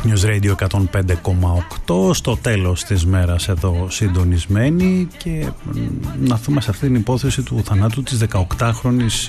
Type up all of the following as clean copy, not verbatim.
News Radio 105,8 στο τέλος της μέρας εδώ συντονισμένοι, και να δούμε σε αυτή την υπόθεση του θανάτου της 18χρονης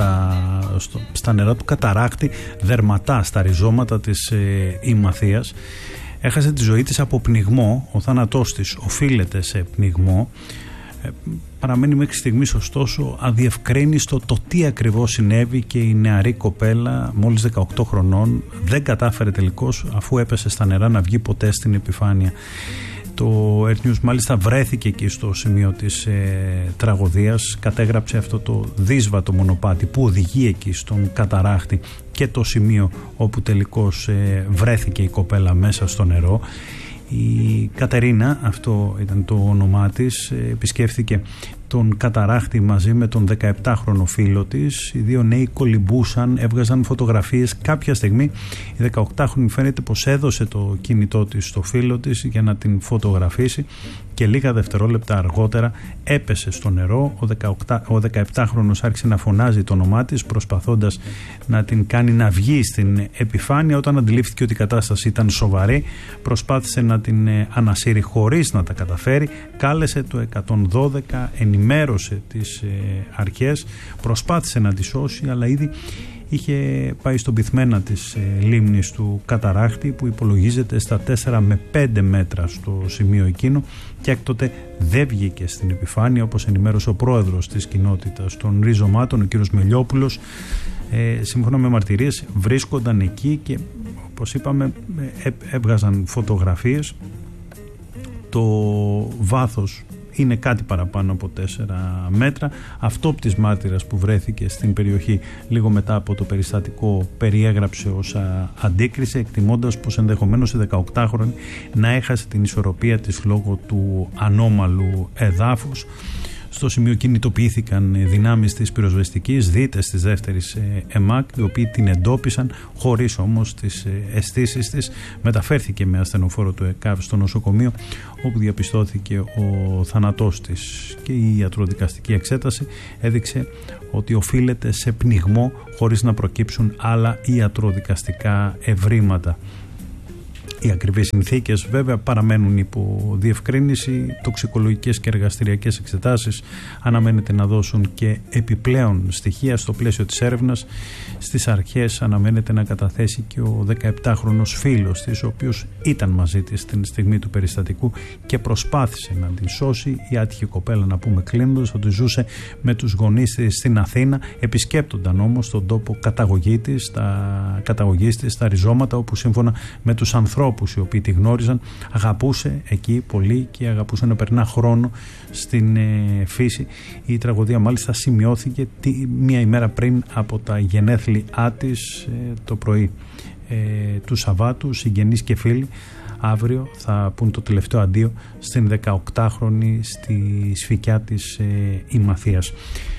στα νερά του καταράκτη Δερματά, στα ριζώματα της Ημαθίας. Έχασε τη ζωή της από πνιγμό. Ο θάνατός της οφείλεται σε πνιγμό. Παραμένει μέχρι στιγμής ωστόσο αδιευκρίνιστο το τι ακριβώς συνέβη, και η νεαρή κοπέλα μόλις 18 χρονών δεν κατάφερε τελικώς, αφού έπεσε στα νερά, να βγει ποτέ στην επιφάνεια. Το Earth News μάλιστα βρέθηκε εκεί στο σημείο της τραγωδίας, κατέγραψε αυτό το δύσβατο μονοπάτι που οδηγεί εκεί στον καταράχτη και το σημείο όπου τελικώς βρέθηκε η κοπέλα μέσα στο νερό. Η Κατερίνα, αυτό ήταν το όνομά της, επισκέφθηκε τον καταράχτη μαζί με τον 17χρονο φίλο της. Οι δύο νέοι κολυμπούσαν, έβγαζαν φωτογραφίες. Κάποια στιγμή η 18χρονη φαίνεται πως έδωσε το κινητό της στο φίλο της για να την φωτογραφίσει, και λίγα δευτερόλεπτα αργότερα έπεσε στο νερό. Ο 17χρονος άρχισε να φωνάζει το όνομά της, προσπαθώντας να την κάνει να βγει στην επιφάνεια. Όταν αντιλήφθηκε ότι η κατάσταση ήταν σοβαρή, προσπάθησε να την ανασύρει χωρίς να τα καταφέρει. Κάλεσε το 112, ενημέρωσε τις αρχές, προσπάθησε να τη σώσει, αλλά ήδη είχε πάει στον πυθμένα της λίμνης του καταράχτη, που υπολογίζεται στα 4 με 5 μέτρα στο σημείο εκείνο, και έκτοτε δεν βγήκε στην επιφάνεια, όπως ενημέρωσε ο πρόεδρος της κοινότητας των ριζωμάτων, ο κ. Μελιόπουλος. Σύμφωνα με μαρτυρίες βρίσκονταν εκεί και, όπως είπαμε, έβγαζαν φωτογραφίες. Το βάθος είναι κάτι παραπάνω από 4 μέτρα. Αυτόπτης μάρτυρας που βρέθηκε στην περιοχή λίγο μετά από το περιστατικό περιέγραψε όσα αντίκρισε, εκτιμώντας πως ενδεχομένως η 18χρονη να έχασε την ισορροπία της λόγω του ανώμαλου εδάφους. Στο σημείο κινητοποιήθηκαν δυνάμεις της πυροσβεστικής, δίτες της δεύτερης ΕΜΑΚ, οι οποίοι την εντόπισαν χωρίς όμως τις αισθήσεις της. Μεταφέρθηκε με ασθενοφόρο του ΕΚΑΒ στο νοσοκομείο, όπου διαπιστώθηκε ο θάνατός της, και η ιατροδικαστική εξέταση έδειξε ότι οφείλεται σε πνιγμό, χωρίς να προκύψουν άλλα ιατροδικαστικά ευρήματα. Οι ακριβείς συνθήκες βέβαια παραμένουν υπό διευκρίνηση. Τοξικολογικές και εργαστηριακές εξετάσεις αναμένεται να δώσουν και επιπλέον στοιχεία στο πλαίσιο της έρευνας. Στις αρχές αναμένεται να καταθέσει και ο 17χρονος φίλος της, ο οποίος ήταν μαζί της την στιγμή του περιστατικού και προσπάθησε να την σώσει. Η άτυχη κοπέλα, να πούμε κλείνοντας, ότι ζούσε με τους γονείς της στην Αθήνα, επισκέπτονταν όμως τον τόπο καταγωγής της, στα ριζώματα, όπου σύμφωνα με τους ανθρώπους οι οποίοι τη γνώριζαν, αγαπούσε εκεί πολύ και αγαπούσε να περνά χρόνο στην φύση. Η τραγωδία μάλιστα σημειώθηκε μία ημέρα πριν από τα γενέθλιά της, το πρωί του Σαββάτου. Συγγενείς και φίλοι αύριο θα πούν το τελευταίο αντίο στην 18χρονη στη σφικιά της Ημαθίας.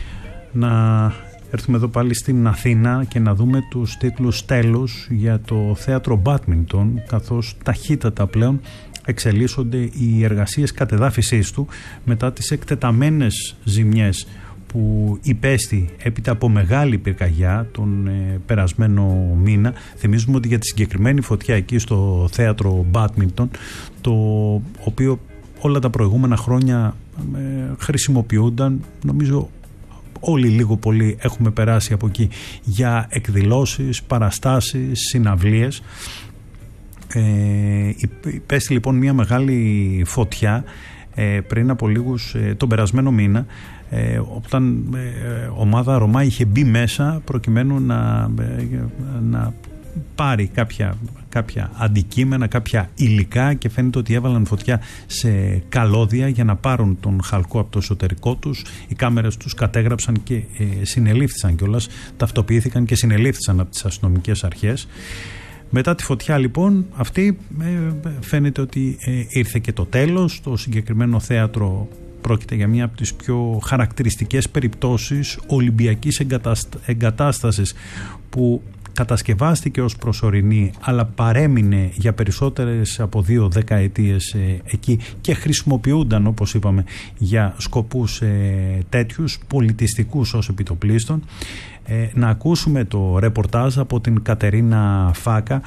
Να έρθουμε εδώ πάλι στην Αθήνα και να δούμε τους τίτλους τέλους για το θέατρο Μπάντμιντον, καθώς ταχύτατα πλέον εξελίσσονται οι εργασίες κατεδάφισής του μετά τις εκτεταμένες ζημιές που υπέστη έπειτα από μεγάλη πυρκαγιά τον περασμένο μήνα. Θυμίζουμε ότι για τη συγκεκριμένη φωτιά εκεί στο θέατρο Μπάντμιντον, το οποίο όλα τα προηγούμενα χρόνια χρησιμοποιούνταν, νομίζω όλοι λίγο πολύ έχουμε περάσει από εκεί για εκδηλώσεις, παραστάσεις, συναυλίες. Υπέστη λοιπόν μια μεγάλη φωτιά πριν από λίγους, τον περασμένο μήνα, όταν ομάδα Ρωμά είχε μπει μέσα προκειμένου να πάρει κάποια αντικείμενα, κάποια υλικά, και φαίνεται ότι έβαλαν φωτιά σε καλώδια για να πάρουν τον χαλκό από το εσωτερικό τους. Οι κάμερες τους κατέγραψαν και συνελήφθησαν κιόλας, ταυτοποιήθηκαν και συνελήφθησαν από τις αστυνομικές αρχές. Μετά τη φωτιά λοιπόν αυτή φαίνεται ότι ήρθε και το τέλος. Το συγκεκριμένο θέατρο πρόκειται για μια από τις πιο χαρακτηριστικές περιπτώσεις ολυμπιακής εγκατάστασης που κατασκευάστηκε ως προσωρινή, αλλά παρέμεινε για περισσότερες από 2 δεκαετίες εκεί και χρησιμοποιούνταν, όπως είπαμε, για σκοπούς τέτοιους πολιτιστικούς ως επιτοπλίστων. Να ακούσουμε το ρεπορτάζ από την Κατερίνα Φάκα,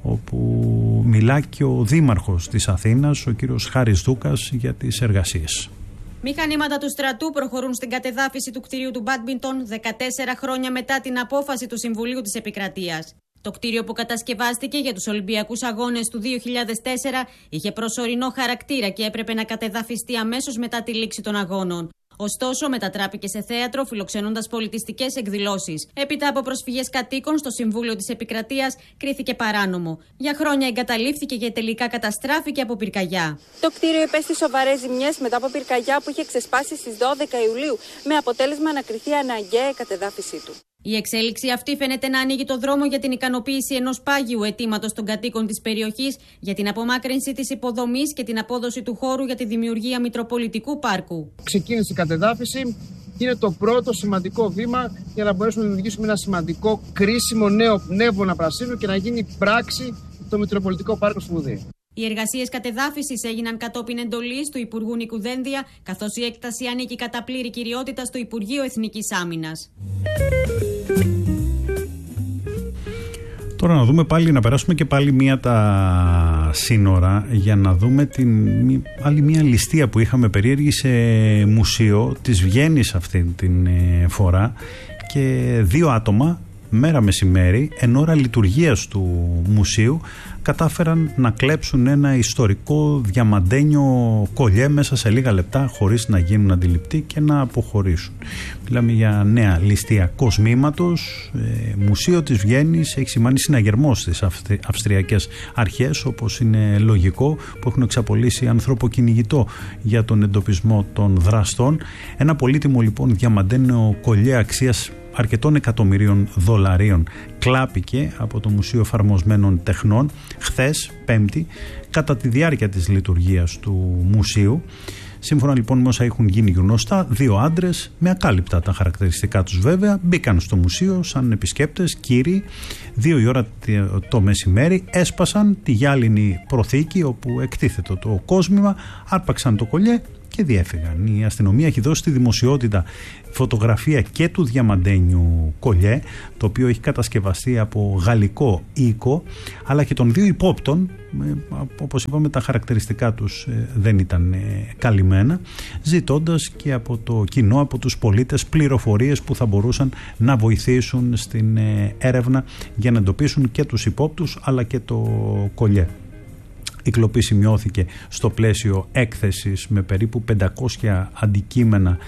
όπου μιλά και ο δήμαρχος της Αθήνας, ο κύριος Χάρης Δούκας, για τις εργασίες. Μηχανήματα του στρατού προχωρούν στην κατεδάφιση του κτηρίου του μπάντμιντον 14 χρόνια μετά την απόφαση του Συμβουλίου της Επικρατείας. Το κτίριο που κατασκευάστηκε για τους Ολυμπιακούς Αγώνες του 2004 είχε προσωρινό χαρακτήρα και έπρεπε να κατεδαφιστεί αμέσως μετά τη λήξη των αγώνων. Ωστόσο, μετατράπηκε σε θέατρο, φιλοξενώντας πολιτιστικές εκδηλώσεις. Έπειτα από προσφυγές κατοίκων στο Συμβούλιο της Επικρατείας, κρίθηκε παράνομο. Για χρόνια εγκαταλείφθηκε και τελικά καταστράφηκε από πυρκαγιά. Το κτίριο υπέστη σοβαρές ζημιές μετά από πυρκαγιά που είχε ξεσπάσει στις 12 Ιουλίου, με αποτέλεσμα να κριθεί αναγκαία η κατεδάφιση του. Η εξέλιξη αυτή φαίνεται να ανοίγει το δρόμο για την ικανοποίηση ενός πάγιου αιτήματος των κατοίκων της περιοχής για την απομάκρυνση της υποδομής και την απόδοση του χώρου για τη δημιουργία Μητροπολιτικού Πάρκου. Ξεκίνησε η κατεδάφιση. Είναι το πρώτο σημαντικό βήμα για να μπορέσουμε να δημιουργήσουμε ένα σημαντικό, κρίσιμο νέο πνεύμονα πρασίνου και να γίνει πράξη το Μητροπολιτικό Πάρκο Σπουδή. Οι εργασίες κατεδάφισης έγιναν κατόπιν εντολής του Υπουργού Νίκου Δένδια, καθώς η έκταση ανήκει κατά πλήρη κυριότητα στο Υπουργείο Εθνικής Άμυνας. Τώρα να περάσουμε και πάλι μία τα σύνορα για να δούμε άλλη μία ληστεία που είχαμε περίεργη σε μουσείο της Βιέννης αυτή την φορά, και 2 άτομα μέρα μεσημέρι εν ώρα λειτουργίας του μουσείου κατάφεραν να κλέψουν ένα ιστορικό διαμαντένιο κολλιέ μέσα σε λίγα λεπτά, χωρίς να γίνουν αντιληπτοί και να αποχωρήσουν. Μιλάμε για νέα ληστεία κοσμήματος. Μουσείο της Βιέννης έχει σημάνει συναγερμό στις αυστριακές αρχές, όπως είναι λογικό, που έχουν εξαπολύσει ανθρωποκυνηγητό για τον εντοπισμό των δραστών. Ένα πολύτιμο λοιπόν διαμαντένιο κολλιέ αξίας αρκετών εκατομμυρίων δολαρίων κλάπηκε από το Μουσείο Εφαρμοσμένων Τεχνών χθες, Πέμπτη, κατά τη διάρκεια της λειτουργίας του μουσείου. Σύμφωνα λοιπόν με όσα έχουν γίνει γνωστά, 2 άντρες με ακάλυπτα τα χαρακτηριστικά τους βέβαια μπήκαν στο μουσείο σαν επισκέπτες, κύριοι. 2 η ώρα το μεσημέρι έσπασαν τη γυάλινη προθήκη όπου εκτίθεται το κόσμημα, άρπαξαν το κολλιέ και διέφυγαν. Η αστυνομία έχει δώσει στη δημοσιότητα φωτογραφία και του διαμαντένιου κολλιέ, το οποίο έχει κατασκευαστεί από γαλλικό οίκο, αλλά και των 2 υπόπτων. Όπως είπαμε, τα χαρακτηριστικά τους δεν ήταν καλυμμένα, ζητώντας και από το κοινό, από τους πολίτες, πληροφορίες που θα μπορούσαν να βοηθήσουν στην έρευνα για να εντοπίσουν και τους υπόπτους αλλά και το κολλιέ. Η κλοπή σημειώθηκε στο πλαίσιο έκθεσης με περίπου 500 αντικείμενα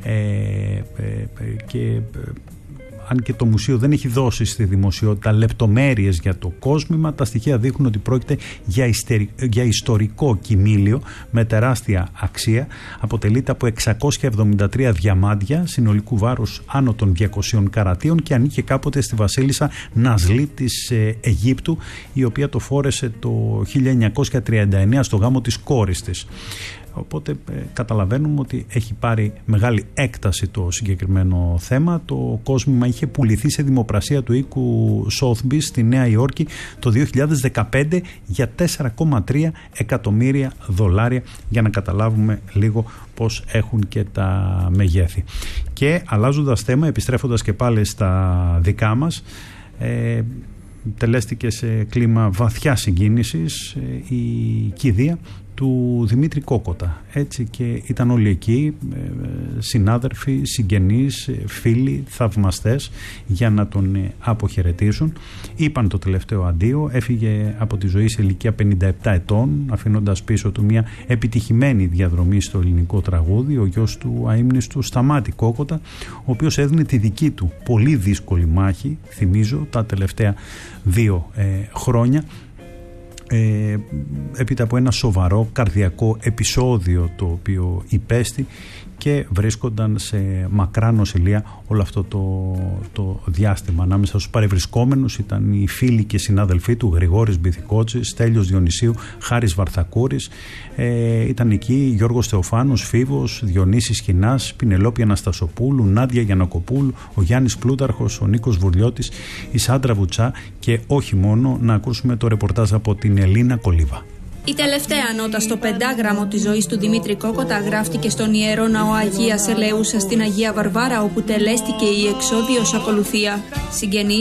και αν και το μουσείο δεν έχει δώσει στη δημοσιότητα λεπτομέρειες για το κόσμημα, τα στοιχεία δείχνουν ότι πρόκειται για ιστορικό κοιμήλιο με τεράστια αξία. Αποτελείται από 673 διαμάντια συνολικού βάρους άνω των 200 καρατίων και ανήκε κάποτε στη βασίλισσα Ναζλή της Αιγύπτου, η οποία το φόρεσε το 1939 στο γάμο της κόρης της. Οπότε καταλαβαίνουμε ότι έχει πάρει μεγάλη έκταση το συγκεκριμένο θέμα. Το κόσμημα είχε πουληθεί σε δημοπρασία του οίκου Sotheby's στη Νέα Υόρκη το 2015 για 4,3 εκατομμύρια δολάρια, για να καταλάβουμε λίγο πώς έχουν και τα μεγέθη. Και αλλάζοντας θέμα, επιστρέφοντας και πάλι στα δικά μας, τελέστηκε σε κλίμα βαθιά συγκίνησης η κηδεία του Δημήτρη Κόκοτα. Έτσι και ήταν όλοι εκεί, συνάδελφοι, συγγενείς, φίλοι, θαυμαστές, για να τον αποχαιρετήσουν. Είπαν το τελευταίο αντίο. Έφυγε από τη ζωή σε ηλικία 57 ετών, αφήνοντας πίσω του μια επιτυχημένη διαδρομή στο ελληνικό τραγούδι, ο γιος του αείμνηστου Σταμάτη Κόκοτα, ο οποίος έδινε τη δική του πολύ δύσκολη μάχη, θυμίζω, τα τελευταία 2 χρόνια, έπειτα από ένα σοβαρό καρδιακό επεισόδιο το οποίο υπέστη και βρίσκονταν σε μακρά νοσηλεία όλο αυτό το διάστημα. Ανάμεσα στους παρευρισκόμενους ήταν οι φίλοι και συνάδελφοί του, Γρηγόρης Μπιθικότσης, Στέλιος Διονυσίου, Χάρης Βαρθακούρης, ήταν εκεί Γιώργος Θεοφάνος, Φίβος, Διονύσης Χινάς, Πινελόπη Αναστασοπούλου, Νάντια Γιανακοπούλου, ο Γιάννης Πλούταρχος, ο Νίκος Βουρλιώτης, η Σάντρα Βουτσά και όχι μόνο. Να ακούσουμε το ρεπορτάζ από την Ελίνα Κολίβα. Η τελευταία νότα στο πεντάγραμμο της ζωής του Δημήτρη Κόκοτα γράφτηκε στον Ιερό Ναό Αγίας Ελεούσας στην Αγία Βαρβάρα, όπου τελέστηκε η εξόδιος ακολουθία. Συγγενείς,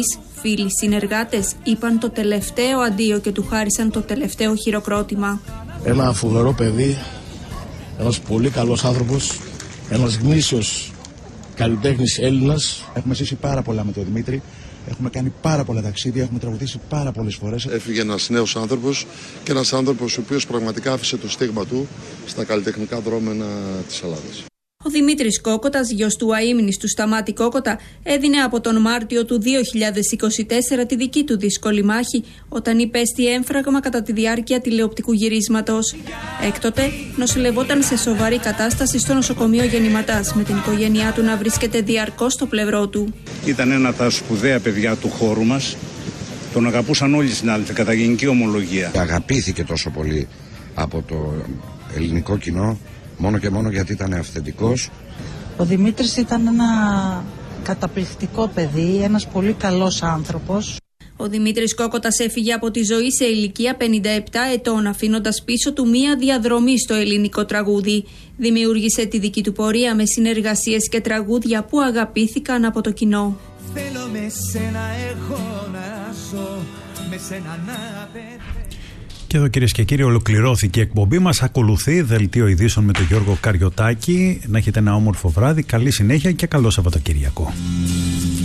Φίλοι συνεργάτες είπαν το τελευταίο αντίο και του χάρισαν το τελευταίο χειροκρότημα. Ένα φοβερό παιδί, ένας πολύ καλός άνθρωπος, ένας γνήσιος καλλιτέχνης Έλληνας. Έχουμε ζήσει πάρα πολλά με τον Δημήτρη, έχουμε κάνει πάρα πολλά ταξίδια, έχουμε τραγουδήσει πάρα πολλές φορές. Έφυγε ένας νέος άνθρωπος και ένας άνθρωπος ο οποίος πραγματικά άφησε το στίγμα του στα καλλιτεχνικά δρόμενα της Ελλάδας. Ο Δημήτρης Κόκοτας, γιος του αείμνηστου Σταμάτη Κόκοτα, έδινε από τον Μάρτιο του 2024 τη δική του δύσκολη μάχη όταν υπέστη έμφραγμα κατά τη διάρκεια τηλεοπτικού γυρίσματος. Έκτοτε νοσηλευόταν σε σοβαρή κατάσταση στο νοσοκομείο Γεννηματάς, με την οικογένειά του να βρίσκεται διαρκώς στο πλευρό του. Ήταν ένα από τα σπουδαία παιδιά του χώρου μας. Τον αγαπούσαν όλοι οι συνάδελφοι κατά γενική ομολογία. Αγαπήθηκε τόσο πολύ από το ελληνικό κοινό μόνο και μόνο γιατί ήταν αυθεντικός. Ο Δημήτρης ήταν ένα καταπληκτικό παιδί, ένας πολύ καλός άνθρωπος. Ο Δημήτρης Κόκοτας έφυγε από τη ζωή σε ηλικία 57 ετών, αφήνοντας πίσω του μία διαδρομή στο ελληνικό τραγούδι. Δημιούργησε τη δική του πορεία με συνεργασίες και τραγούδια που αγαπήθηκαν από το κοινό. Θέλω με σένα έχω να ζω, με σένα να πετύχω. Και εδώ, κυρίες και κύριοι, ολοκληρώθηκε η εκπομπή μας. Ακολουθεί δελτίο ειδήσεων με τον Γιώργο Καριωτάκη. Να έχετε ένα όμορφο βράδυ, καλή συνέχεια και καλό Σαββατοκύριακο.